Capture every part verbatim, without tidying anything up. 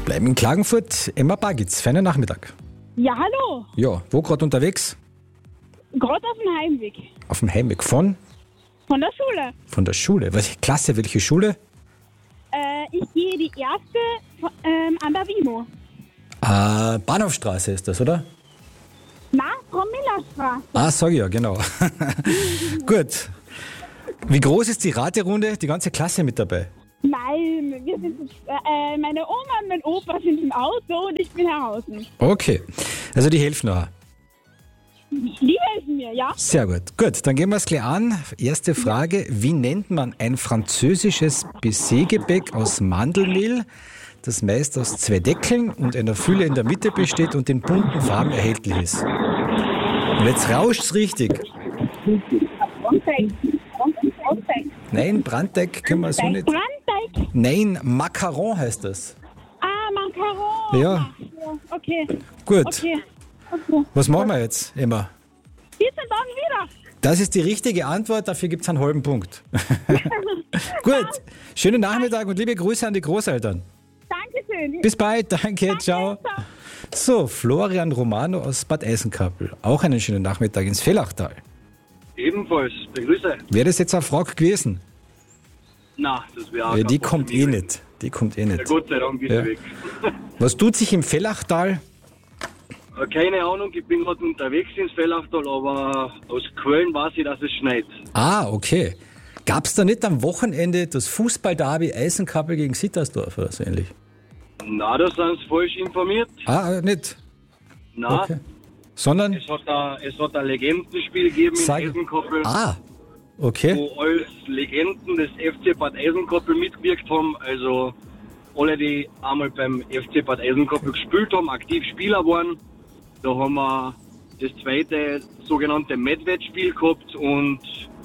Bleiben in Klagenfurt. Emma Bagitz, feinen Nachmittag. Ja, hallo. Ja, wo gerade unterwegs? Gerade auf dem Heimweg. Auf dem Heimweg von? Von der Schule. Von der Schule. Welche Klasse, welche Schule? Äh, ich gehe die erste ähm, an der Wimo. Äh, Bahnhofstraße ist das, oder? Na, Frau Millerstraße. Ah, sag ich ja, genau. Gut. Wie groß ist die Raterunde? Die ganze Klasse mit dabei? Nein, wir sind, äh, meine Oma und mein Opa sind im Auto und ich bin draußen. Okay. Also die helfen noch. Die helfen mir, ja? Sehr gut. Gut, dann gehen wir es gleich an. Erste Frage. Wie nennt man ein französisches Baiser-Gebäck aus Mandelmehl, das meist aus zwei Deckeln und einer Fülle in der Mitte besteht und in bunten Farben erhältlich ist? Und jetzt rauscht's richtig. Brandteig. Brandteig. Nein, Brandteig können wir so nicht. Brandteig. Nein, Macaron heißt das. Ah, Macaron. Ja. Ja, okay. Gut. Okay. Okay. Was machen wir jetzt, Emma? vierzehn Tage wieder. Das ist die richtige Antwort, dafür gibt es einen halben Punkt. Gut, schönen Nachmittag und liebe Grüße an die Großeltern. Dankeschön. Bis bald, danke, ciao. So, Florian Romano aus Bad Eisenkappel. Auch einen schönen Nachmittag ins Villachtal. Ebenfalls, begrüße. Wäre das jetzt eine Frage gewesen? Na, das wäre auch Ja, die kein kommt eh Problem. nicht. Die kommt eh Ja, nicht. Gott sei Dank ist Ja. sie weg. Was tut sich im Villachtal? Äh, Keine Ahnung, ich bin gerade unterwegs ins Fellachtal, aber aus Köln weiß ich, dass es schneit. Ah, okay. Gab es da nicht am Wochenende das Fußball-Derby Eisenkappel gegen Sittersdorf oder so ähnlich? Na, da sind sie falsch informiert. Ah, nicht? Na, Okay. Sondern? es hat ein, es hat ein Legendenspiel gegeben Sag- in Eisenkoppel, Ah, okay. wo als Legenden des F C Bad Eisenkoppel mitgewirkt haben. Also alle, die einmal beim F C Bad Eisenkoppel gespielt haben, aktiv Spieler waren. Da haben wir das zweite sogenannte Medved-Spiel gehabt und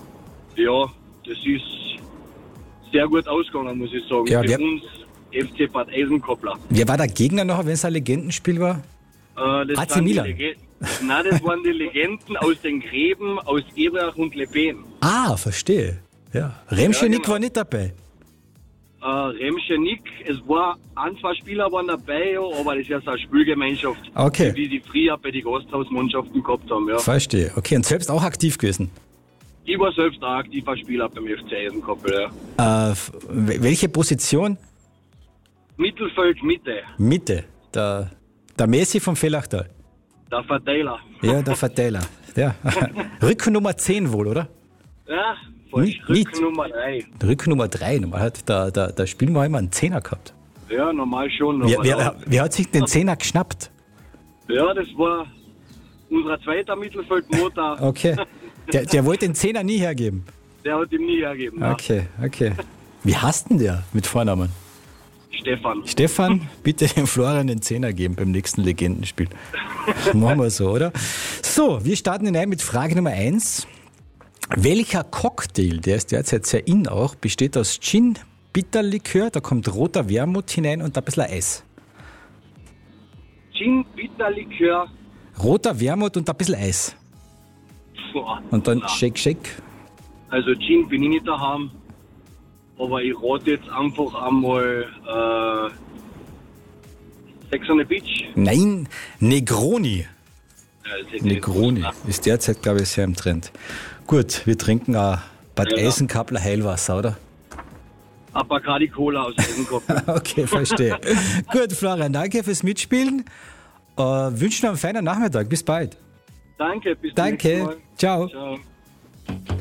ja, das ist sehr gut ausgegangen, muss ich sagen. Ja, Für wer- uns F C Bad Eisenkoppler. Wer war der Gegner noch, wenn es ein Legendenspiel war? Äh, das A C sind die Milan. Lege- Nein, das waren die Legenden aus den Gräben, aus Ebrach und Lepen. Ah, verstehe. Ja. Remschenik Ja, genau. war nicht dabei. Äh, Remschenik, es war ein, zwei Spieler waren dabei, ja, aber das ist ja so eine Spielgemeinschaft, Okay. die die früher bei den Gasthausmannschaften gehabt haben. Ja. Verstehe. Okay, und selbst auch aktiv gewesen. Ich war selbst auch aktiver Spieler beim F C Eisenkoppel. Ja. Äh, f- w- welche Position? Mittelfeld, Mitte, Mitte. Der, der Messi vom Villachtal. der Verteiler. Ja, der Verteiler. Ja. Rückennummer zehn wohl, oder? Ja, falsch. Nicht- nicht. Rücken Nummer drei. Rückennummer drei. Normal hat der, der, der Spiel mal immer einen Zehner gehabt. Ja, normal schon. Wer, aber wer, ja. wer hat sich den Zehner geschnappt? ja, das war unser zweiter Mittelfeldmotor. Okay. Der, der wollte den Zehner nie hergeben. Der hat ihm nie hergeben. Ja. Okay, okay. Wie heißt denn der mit Vornamen? Stefan. Stefan, bitte dem Florian den Zehner geben beim nächsten Legendenspiel. Machen wir so, oder? So, wir starten hinein mit Frage Nummer eins. Welcher Cocktail, der ist derzeit sehr in auch, besteht aus Gin, Bitterlikör, da kommt roter Wermut hinein und ein bisschen Eis. Gin, Bitterlikör. Roter Wermut und ein bisschen Eis. Boah, Und dann na. Shake, Shake. Also Gin bin ich nicht daheim. Aber ich rate jetzt einfach einmal äh, Sex on the Beach. Nein, Negroni. Ja, das hätte ich Negroni nicht gewusst. ist derzeit, glaube ich, sehr im Trend. Gut, wir trinken ein Bad Ja, ja. Eisenkappler Heilwasser, oder? Ein Bacardi Cola aus Eisenkopf. Okay, verstehe. Gut, Florian, danke fürs Mitspielen. Äh, wünschen noch einen feinen Nachmittag. Bis bald. Danke, bis zum nächsten Danke. Mal. Ciao. Ciao.